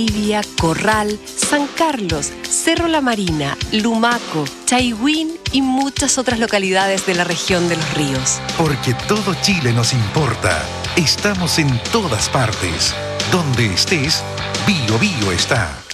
Valdivia, Corral, San Carlos, Cerro La Marina, Lumaco, Chaihuín y muchas otras localidades de la región de los ríos. Porque todo Chile nos importa. Estamos en todas partes. Donde estés, Bio Bio está.